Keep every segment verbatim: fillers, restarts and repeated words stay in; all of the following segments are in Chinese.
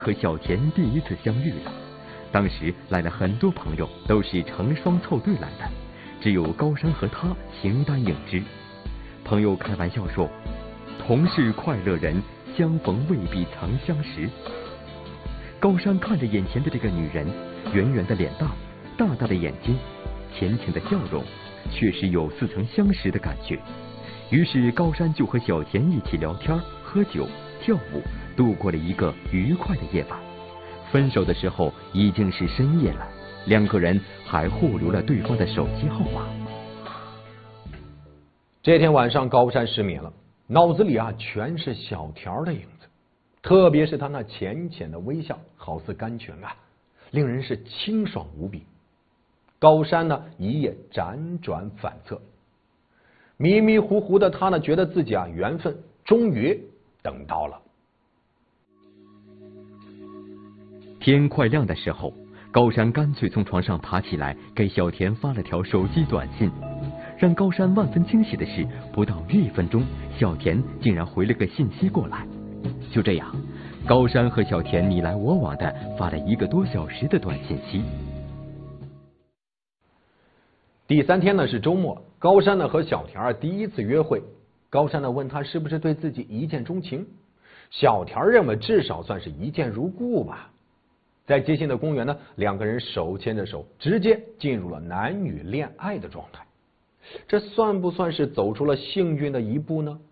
和小田第一次相遇了。当时来了很多朋友，都是成双凑对来的，只有高山和他形单影只。朋友开玩笑说：“同是快乐人，相逢未必曾相识。”高山看着眼前的这个女人，圆圆的脸蛋，大大的眼睛，浅浅的笑容，确实有似曾相识的感觉。于是高山就和小田一起聊天、喝酒、跳舞，度过了一个愉快的夜晚。分手的时候已经是深夜了，两个人还互留了对方的手机号码。 这天晚上，高山失眠了，脑子里啊全是小田的影子，特别是他那浅浅的微笑，好似甘泉啊，令人是清爽无比。高山呢一夜辗转反侧，迷迷糊糊的他呢觉得自己啊缘分终于等到了。 天快亮的时候，高山干脆从床上爬起来，给小田发了条手机短信。让高山万分惊喜的是，不到一分钟，小田竟然回了个信息过来。就这样，高山和小田你来我往的发了一个多小时的短信息。 第三天呢是周末，高山呢和小田儿第一次约会。高山呢问他是不是对自己一见钟情，小田认为至少算是一见如故吧。在街心的公园呢，两个人手牵着手，直接进入了男女恋爱的状态。这算不算是走出了幸运的一步呢？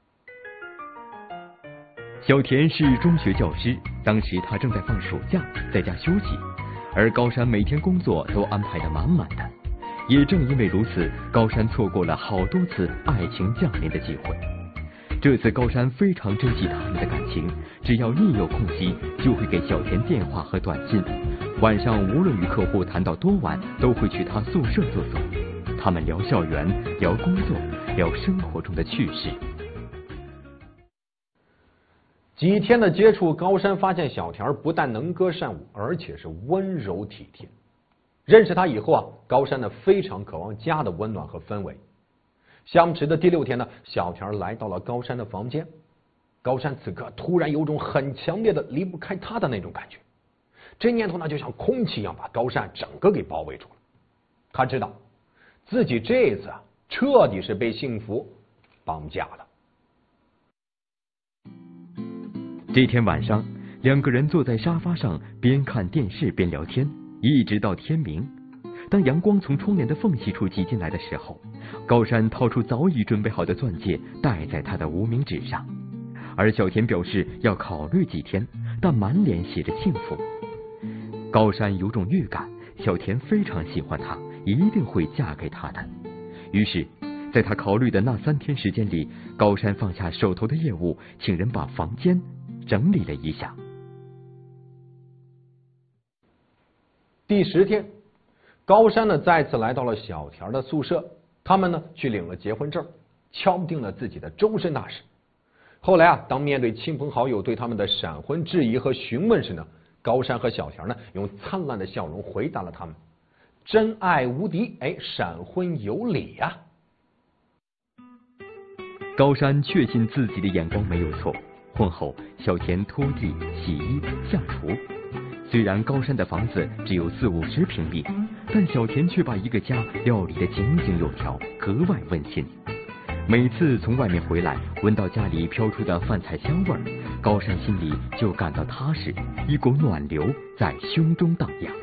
小田是中学教师，当时他正在放暑假，在家休息，而高山每天工作都安排得满满的。也正因为如此，高山错过了好多次爱情降临的机会。这次高山非常珍惜他们的感情，只要一有空隙，就会给小田电话和短信。晚上无论与客户谈到多晚，都会去他宿舍坐坐。他们聊校园，聊工作，聊生活中的趣事。 几天的接触，高山发现小田不但能歌善舞，而且是温柔体贴。认识他以后啊，高山呢非常渴望家的温暖和氛围。相识的第六天呢，小田来到了高山的房间。高山此刻突然有种很强烈的离不开他的那种感觉，这念头呢就像空气一样把高山整个给包围住了。他知道自己这次啊彻底是被幸福绑架了。 这天晚上，两个人坐在沙发上，边看电视边聊天，一直到天明。当阳光从窗帘的缝隙处挤进来的时候，高山掏出早已准备好的钻戒，戴在他的无名指上。而小田表示要考虑几天，但满脸写着幸福。高山有种预感，小田非常喜欢他，一定会嫁给他的。于是在他考虑的那三天时间里，高山放下手头的业务，请人把房间整理了一下。 第十天，高山呢再次来到了小田的宿舍，他们呢去领了结婚证，敲定了自己的终身大事。后来啊，当面对亲朋好友对他们的闪婚质疑和询问时呢，高山和小田呢用灿烂的笑容回答了他们：真爱无敌，哎，闪婚有理呀、啊。 高山确信自己的眼光没有错。婚后，小田拖地、洗衣、下厨。虽然高山的房子只有四五十平米，但小田却把一个家料理得井井有条，格外温馨。每次从外面回来，闻到家里飘出的饭菜香味儿，高山心里就感到踏实，一股暖流在胸中荡漾。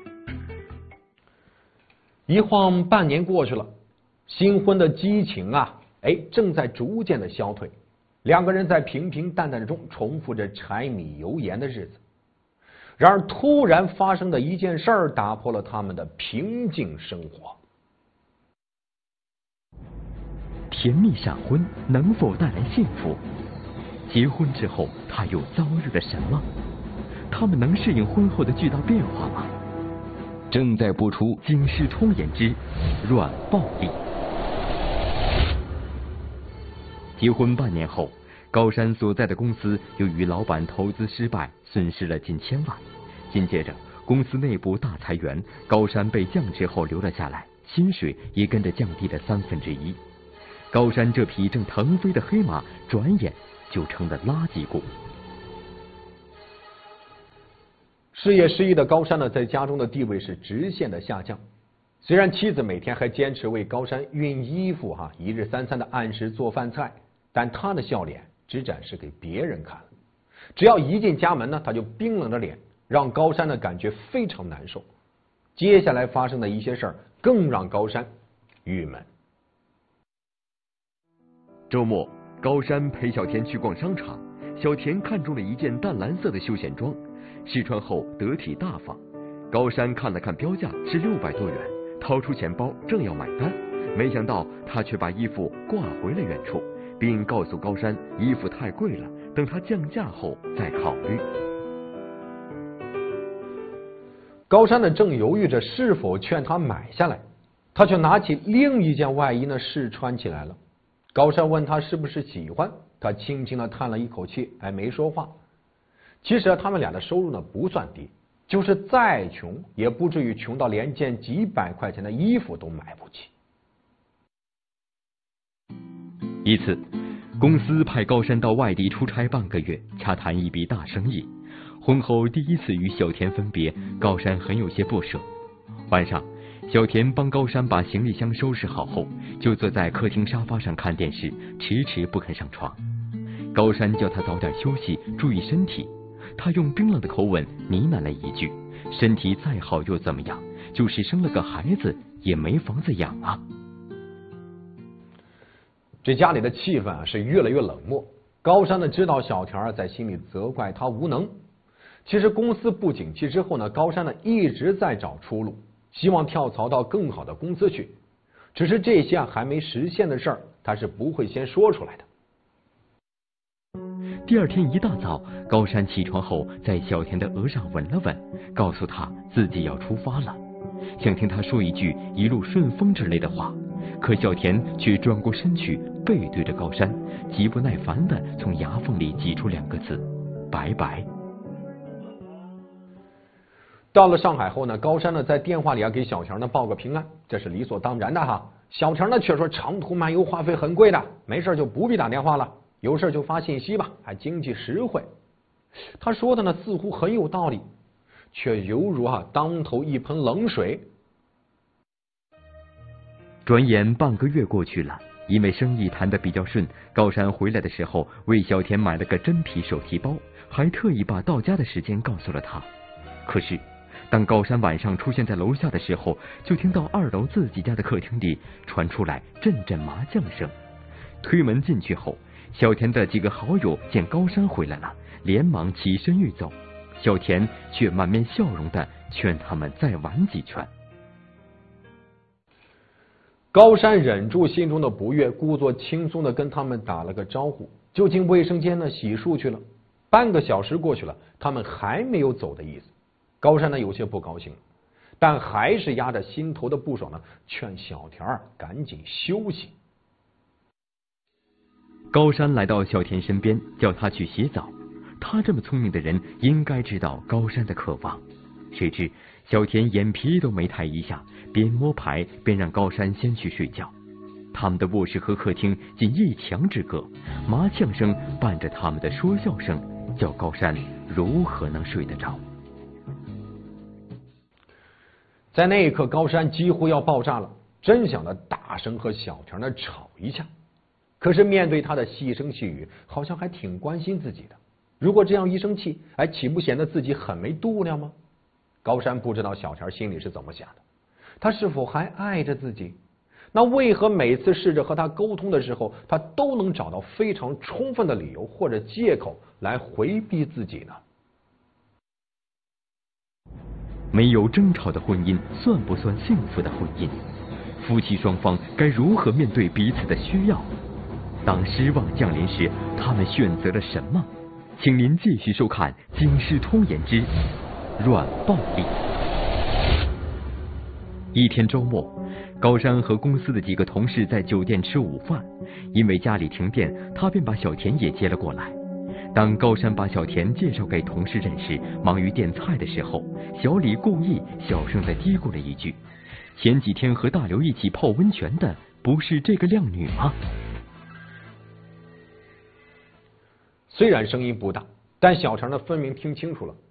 一晃半年过去了，新婚的激情啊，哎，正在逐渐的消退。两个人在平平淡淡中重复着柴米油盐的日子。然而突然发生的一件事儿打破了他们的平静生活。 甜蜜闪婚能否带来幸福？结婚之后他又遭遇了什么？他们能适应婚后的巨大变化吗？正在播出《警世通言之软暴力》。结婚半年后，高山所在的公司由于老板投资失败，损失了近千万。紧接着，公司内部大裁员，高山被降职后留了下来，薪水也跟着降低了三分之一。高山这匹正腾飞的黑马，转眼就成了垃圾股。 事业失意的高山呢，在家中的地位是直线的下降。虽然妻子每天还坚持为高山熨衣服哈，一日三餐的按时做饭菜，但他的笑脸只展示给别人看了。只要一进家门呢，他就冰冷的脸，让高山呢感觉非常难受。接下来发生的一些事儿更让高山郁闷。 周末，高山陪小田去逛商场，小田看中了一件淡蓝色的休闲装，试穿后得体大方。高山看了看标价是六百多元，掏出钱包正要买单，没想到他却把衣服挂回了原处，并告诉高山衣服太贵了，等他降价后再考虑。 高山呢正犹豫着是否劝他买下来，他却拿起另一件外衣呢试穿起来了。高山问他是不是喜欢，他轻轻的叹了一口气，还没说话。其实他们俩的收入呢不算低，就是再穷也不至于穷到连件几百块钱的衣服都买不起。 一次，公司派高山到外地出差半个月，洽谈一笔大生意。婚后第一次与小田分别，高山很有些不舍。晚上，小田帮高山把行李箱收拾好后，就坐在客厅沙发上看电视，迟迟不肯上床。高山叫他早点休息，注意身体。他用冰冷的口吻呢喃了一句：“身体再好又怎么样？就是生了个孩子也没房子养啊。” 这家里的气氛啊是越来越冷漠。高山呢知道小田在心里责怪他无能。其实公司不景气之后呢，高山呢一直在找出路，希望跳槽到更好的公司去。只是这些还没实现的事儿，他是不会先说出来的。 第二天一大早，高山起床后在小田的额上吻了吻，告诉他自己要出发了，想听他说一句一路顺风之类的话。可小田却转过身去，背对着高山，极不耐烦地从牙缝里挤出两个字：拜拜。 到了上海后呢，高山呢在电话里啊给小田呢报个平安，这是理所当然的哈。小田呢却说长途漫游话费很贵的，没事就不必打电话了，有事就发信息吧，还经济实惠。他说的呢似乎很有道理，却犹如啊当头一盆冷水。 转眼半个月过去了，因为生意谈得比较顺，高山回来的时候为小田买了个真皮手提包，还特意把到家的时间告诉了他。可是当高山晚上出现在楼下的时候，就听到二楼自己家的客厅里传出来阵阵麻将声。推门进去后，小田的几个好友见高山回来了，连忙起身欲走，小田却满面笑容地劝他们再玩几圈。 高山忍住心中的不悦，故作轻松地跟他们打了个招呼，就进卫生间呢洗漱去了。半个小时过去了，他们还没有走的意思。高山呢有些不高兴，但还是压着心头的不爽呢，劝小田儿赶紧休息。 高山来到小田身边，叫他去洗澡。他这么聪明的人，应该知道高山的渴望。谁知小田眼皮都没抬一下，边摸牌边让高山先去睡觉。他们的卧室和客厅仅一墙之隔，麻将声伴着他们的说笑声，叫高山如何能睡得着？ 在那一刻，高山几乎要爆炸了，真想的大声和小田呢吵一架。可是面对他的细声细语，好像还挺关心自己的。如果这样一生气，哎，岂不显得自己很没度量吗？高山不知道小田心里是怎么想的，他是否还爱着自己？那为何每次试着和他沟通的时候，他都能找到非常充分的理由或者借口来回避自己呢？ 没有争吵的婚姻算不算幸福的婚姻？夫妻双方该如何面对彼此的需要？当失望降临时，他们选择了什么？请您继续收看《警世通言之软暴力》。一天周末，高山和公司的几个同事在酒店吃午饭，因为家里停电，他便把小田也接了过来。当高山把小田介绍给同事认识，忙于垫菜的时候，小李故意小声地嘀咕了一句：“前几天和大刘一起泡温泉的，不是这个靓女吗？” 虽然声音不大，但小陈呢分明听清楚了。